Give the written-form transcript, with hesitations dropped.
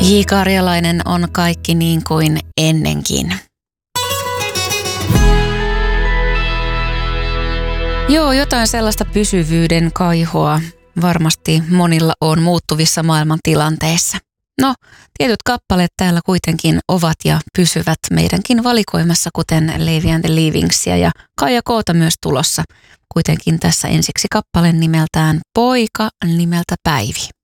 J. Karjalainen on kaikki niin kuin ennenkin. Joo, jotain sellaista pysyvyyden kaihoa varmasti monilla on muuttuvissa maailmantilanteissa. No, tietyt kappaleet täällä kuitenkin ovat ja pysyvät meidänkin valikoimassa, kuten Levi and the Leavingsia ja Kaija K:ta myös tulossa. Kuitenkin tässä ensiksi kappale nimeltään Poika nimeltä Päivi.